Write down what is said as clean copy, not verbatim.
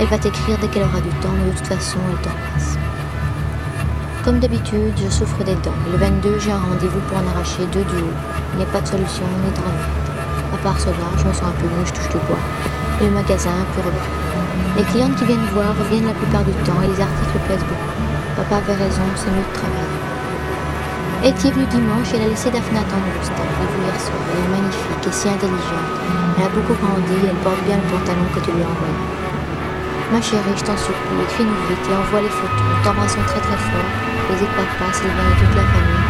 Elle va t'écrire dès qu'elle aura du temps, mais de toute façon, elle t'embrasse. Comme d'habitude, je souffre des dents. Le 22, j'ai un rendez-vous pour en arracher 2 du haut. Il n'y a pas de solution ni de remède. À part cela, je me sens un peu mieux, je touche du bois. Et le magasin un peu repris. Les clientes qui viennent voir reviennent la plupart du temps et les articles plaisent beaucoup. Papa avait raison, c'est mieux de travailler. Etty est venue dimanche et elle a laissé Daphné attendre au stade. Elle l'a vue hier soir. Elle est magnifique et si intelligente. Elle a beaucoup grandi et elle porte bien le pantalon que tu lui as envoyé. Ma chérie, je t'en supplie, écris-nous vite et envoie les photos. Nous t'embrassons très très fort. Les papa, Sylvain et toute la famille.